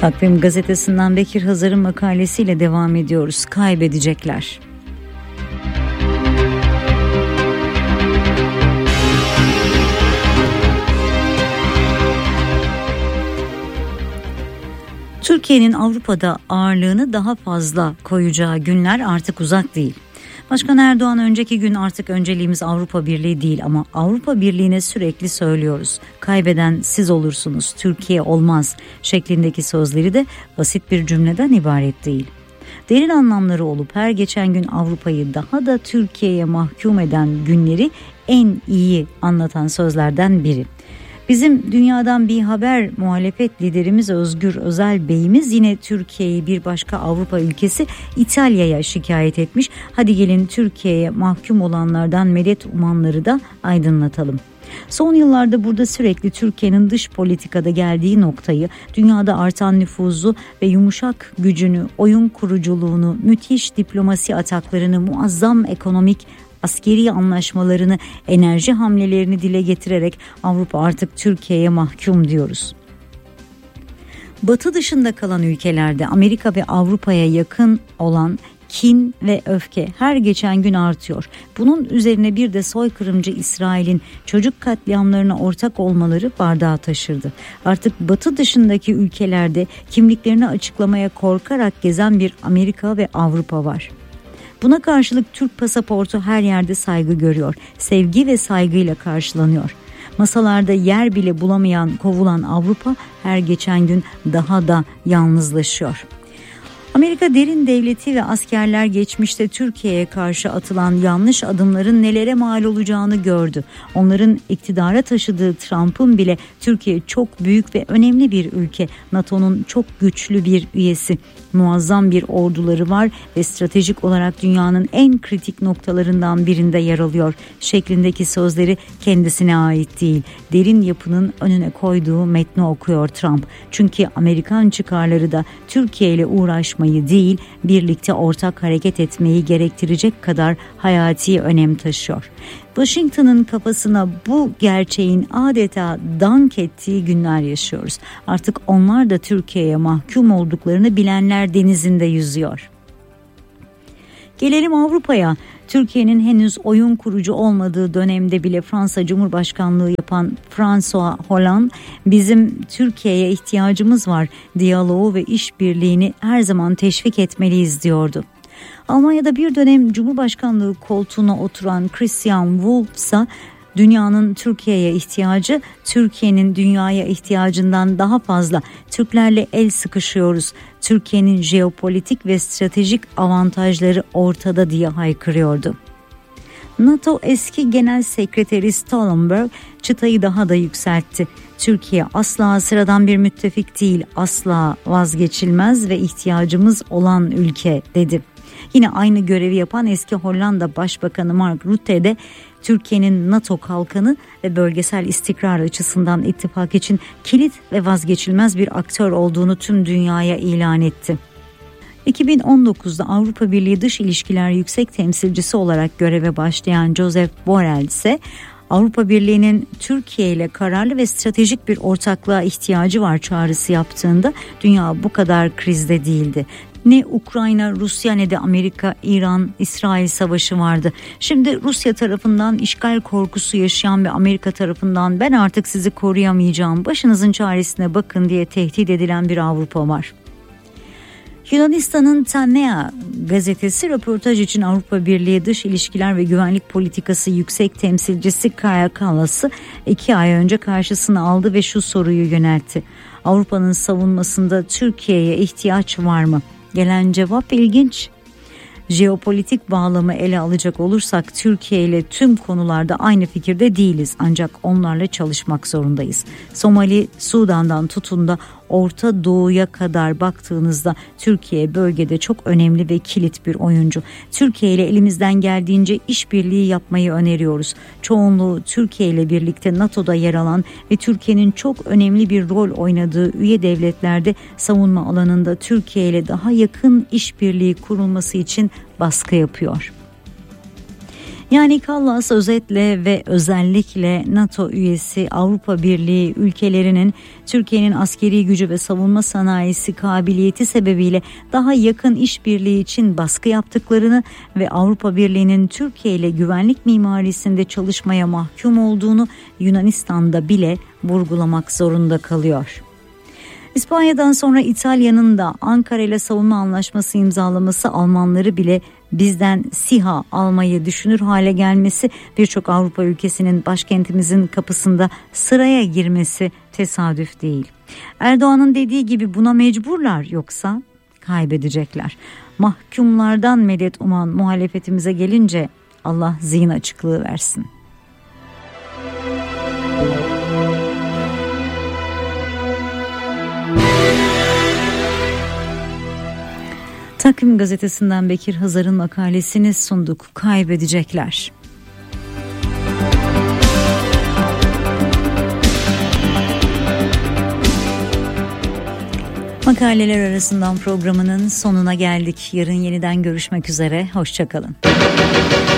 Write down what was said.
Takvim gazetesinden Bekir Hazar'ın makalesiyle devam ediyoruz. Kaybedecekler. Türkiye'nin Avrupa'da ağırlığını daha fazla koyacağı günler artık uzak değil. Başkan Erdoğan önceki gün artık önceliğimiz Avrupa Birliği değil ama Avrupa Birliği'ne sürekli söylüyoruz. Kaybeden siz olursunuz, Türkiye olmaz şeklindeki sözleri de basit bir cümleden ibaret değil. Derin anlamları olup her geçen gün Avrupa'yı daha da Türkiye'ye mahkum eden günleri en iyi anlatan sözlerden biri. Bizim dünyadan bir haber muhalefet liderimiz Özgür Özel Bey'imiz yine Türkiye'yi bir başka Avrupa ülkesi İtalya'ya şikayet etmiş. Hadi gelin Türkiye'ye mahkum olanlardan medet umanları da aydınlatalım. Son yıllarda burada sürekli Türkiye'nin dış politikada geldiği noktayı, dünyada artan nüfuzu ve yumuşak gücünü, oyun kuruculuğunu, müthiş diplomasi ataklarını, muazzam ekonomik askeri anlaşmalarını, enerji hamlelerini dile getirerek Avrupa artık Türkiye'ye mahkum diyoruz. Batı dışında kalan ülkelerde Amerika ve Avrupa'ya yakın olan kin ve öfke her geçen gün artıyor. Bunun üzerine bir de soykırımcı İsrail'in çocuk katliamlarına ortak olmaları bardağı taşırdı. Artık Batı dışındaki ülkelerde kimliklerini açıklamaya korkarak gezen bir Amerika ve Avrupa var. Buna karşılık Türk pasaportu her yerde saygı görüyor, sevgi ve saygıyla karşılanıyor. Masalarda yer bile bulamayan, kovulan Avrupa her geçen gün daha da yalnızlaşıyor. Amerika derin devleti ve askerler geçmişte Türkiye'ye karşı atılan yanlış adımların nelere mal olacağını gördü. Onların iktidara taşıdığı Trump'ın bile Türkiye çok büyük ve önemli bir ülke, NATO'nun çok güçlü bir üyesi, muazzam bir orduları var ve stratejik olarak dünyanın en kritik noktalarından birinde yer alıyor şeklindeki sözleri kendisine ait değil. Derin yapının önüne koyduğu metni okuyor Trump. Çünkü Amerikan çıkarları da Türkiye ile uğraşmayı değil, birlikte ortak hareket etmeyi gerektirecek kadar hayati önem taşıyor. Washington'ın kafasına bu gerçeğin adeta dank ettiği günler yaşıyoruz. Artık onlar da Türkiye'ye mahkum olduklarını bilenler denizinde yüzüyor. Gelelim Avrupa'ya. Türkiye'nin henüz oyun kurucu olmadığı dönemde bile Fransa Cumhurbaşkanlığı yapan François Hollande, bizim Türkiye'ye ihtiyacımız var, diyaloğu ve işbirliğini her zaman teşvik etmeliyiz diyordu. Almanya'da bir dönem Cumhurbaşkanlığı koltuğuna oturan Christian Wulff ise dünyanın Türkiye'ye ihtiyacı Türkiye'nin dünyaya ihtiyacından daha fazla. Türklerle el sıkışıyoruz. Türkiye'nin jeopolitik ve stratejik avantajları ortada diye haykırıyordu. NATO eski Genel Sekreteri Stoltenberg çıtayı daha da yükseltti. Türkiye asla sıradan bir müttefik değil, asla vazgeçilmez ve ihtiyacımız olan ülke dedi. Yine aynı görevi yapan eski Hollanda Başbakanı Mark Rutte de Türkiye'nin NATO kalkanı ve bölgesel istikrar açısından ittifak için kilit ve vazgeçilmez bir aktör olduğunu tüm dünyaya ilan etti. 2019'da Avrupa Birliği Dış İlişkiler Yüksek Temsilcisi olarak göreve başlayan Josep Borrell ise Avrupa Birliği'nin Türkiye ile kararlı ve stratejik bir ortaklığa ihtiyacı var çağrısı yaptığında dünya bu kadar krizde değildi. Ne Ukrayna, Rusya ne de Amerika, İran, İsrail savaşı vardı. Şimdi Rusya tarafından işgal korkusu yaşayan ve Amerika tarafından ben artık sizi koruyamayacağım, başınızın çaresine bakın diye tehdit edilen bir Avrupa var. Yunanistan'ın Tanea gazetesi röportaj için Avrupa Birliği Dış İlişkiler ve Güvenlik Politikası Yüksek Temsilcisi Kaja Kallas'ı 2 ay önce karşısına aldı ve şu soruyu yöneltti. Avrupa'nın savunmasında Türkiye'ye ihtiyaç var mı? Gelen cevap ilginç. Jeopolitik bağlamı ele alacak olursak Türkiye ile tüm konularda aynı fikirde değiliz, ancak onlarla çalışmak zorundayız. Somali, Sudan'dan tutun da Orta Doğu'ya kadar baktığınızda Türkiye bölgede çok önemli ve kilit bir oyuncu. Türkiye ile elimizden geldiğince işbirliği yapmayı öneriyoruz. Çoğunluğu Türkiye ile birlikte NATO'da yer alan ve Türkiye'nin çok önemli bir rol oynadığı üye devletlerde savunma alanında Türkiye ile daha yakın işbirliği kurulması için baskı yapıyor. Yani Kallas özetle ve özellikle NATO üyesi Avrupa Birliği ülkelerinin Türkiye'nin askeri gücü ve savunma sanayisi kabiliyeti sebebiyle daha yakın işbirliği için baskı yaptıklarını ve Avrupa Birliği'nin Türkiye ile güvenlik mimarisinde çalışmaya mahkum olduğunu Yunanistan'da bile vurgulamak zorunda kalıyor. İspanya'dan sonra İtalya'nın da Ankara ile savunma anlaşması imzalaması Almanları bile bizden SİHA almayı düşünür hale gelmesi, birçok Avrupa ülkesinin başkentimizin kapısında sıraya girmesi tesadüf değil. Erdoğan'ın dediği gibi buna mecburlar, yoksa kaybedecekler. Mahkumlardan medet uman muhalefetimize gelince Allah zihin açıklığı versin. Takvim Gazetesi'nden Bekir Hazar'ın makalesini sunduk. Kaybedecekler. Makaleler arasından programının sonuna geldik. Yarın yeniden görüşmek üzere. Hoşça kalın.